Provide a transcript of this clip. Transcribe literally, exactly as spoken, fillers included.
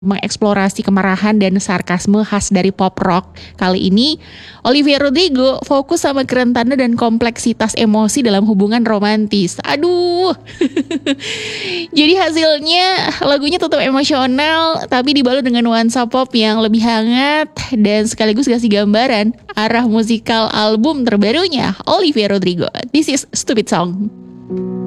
mengeksplorasi kemarahan dan sarkasme khas dari pop rock. Kali ini, Olivia Rodrigo fokus sama kerentanan dan kompleksitas emosi dalam hubungan romantis. Aduh. Jadi hasilnya lagunya tetap emosional, tapi dibalut dengan nuansa pop yang lebih hangat dan sekaligus kasih gambaran arah musikal album terbarunya Olivia Rodrigo. This is Stupid Song.